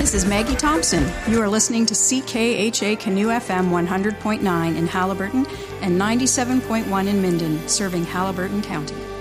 This is Maggie Thompson. You are listening to CKHA Canoe FM 100.9 in Haliburton and 97.1 in Minden, serving Haliburton County.